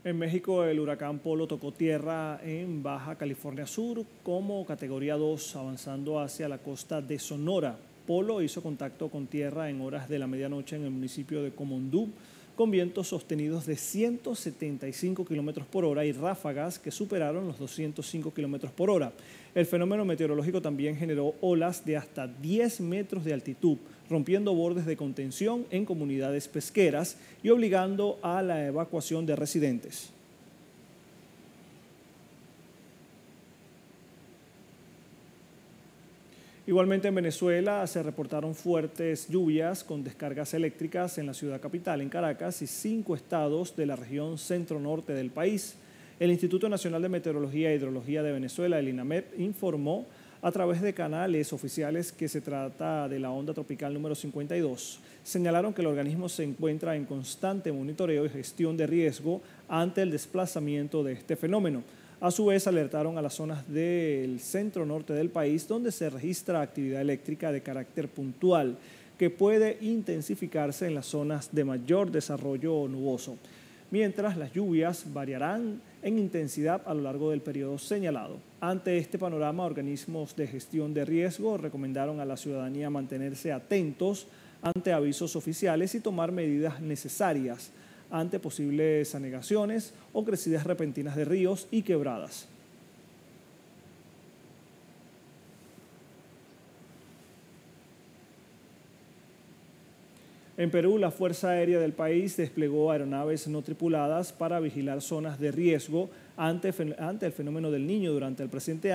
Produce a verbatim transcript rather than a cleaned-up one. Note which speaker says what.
Speaker 1: En México, el huracán Polo tocó tierra en Baja California Sur como categoría dos, avanzando hacia la costa de Sonora. Polo hizo contacto con tierra en horas de la medianoche en el municipio de Comondú, con vientos sostenidos de ciento setenta y cinco kilómetros por hora y ráfagas que superaron los doscientos cinco kilómetros por hora. El fenómeno meteorológico también generó olas de hasta diez metros de altitud, rompiendo bordes de contención en comunidades pesqueras y obligando a la evacuación de residentes. Igualmente en Venezuela se reportaron fuertes lluvias con descargas eléctricas en la ciudad capital, en Caracas, y cinco estados de la región centro-norte del país. El Instituto Nacional de Meteorología e Hidrología de Venezuela, el INAMED, informó a través de canales oficiales que se trata de la onda tropical número cincuenta y dos. Señalaron que el organismo se encuentra en constante monitoreo y gestión de riesgo ante el desplazamiento de este fenómeno. A su vez, alertaron a las zonas del centro-norte del país donde se registra actividad eléctrica de carácter puntual que puede intensificarse en las zonas de mayor desarrollo nuboso, mientras las lluvias variarán en intensidad a lo largo del periodo señalado. Ante este panorama, organismos de gestión de riesgo recomendaron a la ciudadanía mantenerse atentos ante avisos oficiales y tomar medidas necesarias ante posibles anegaciones o crecidas repentinas de ríos y quebradas. En Perú, la Fuerza Aérea del país desplegó aeronaves no tripuladas para vigilar zonas de riesgo ante, ante el fenómeno del Niño durante el presente año.